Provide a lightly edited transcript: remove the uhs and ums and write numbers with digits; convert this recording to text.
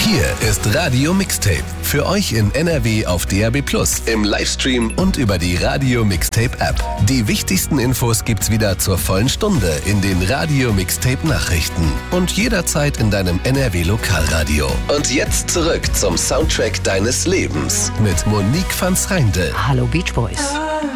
Hier ist Radio Mixtape. Für euch in NRW auf DAB+, im Livestream und über die Radio Mixtape App. Die wichtigsten Infos gibt's wieder zur vollen Stunde in den Radio Mixtape Nachrichten und jederzeit in deinem NRW Lokalradio. Und jetzt zurück zum Soundtrack deines Lebens mit Monique van Schreindel. Hallo Beach Boys.